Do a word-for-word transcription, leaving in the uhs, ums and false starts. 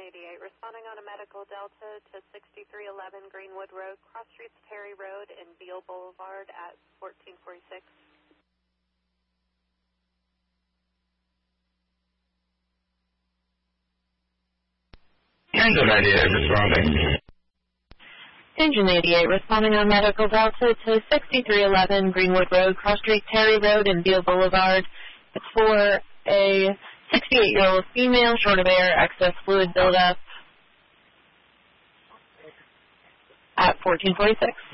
eighty-eight, responding on a medical Delta to sixty-three eleven Greenwood Road, cross streets Terry Road and Beale Boulevard at fourteen forty-six. Engine eighty-eight, responding. Engine eighty-eight, responding on medical Delta to sixty-three eleven Greenwood Road, cross street Terry Road and Beale Boulevard. It's for a sixty-eight-year-old female, short of air, excess fluid buildup at fourteen forty-six.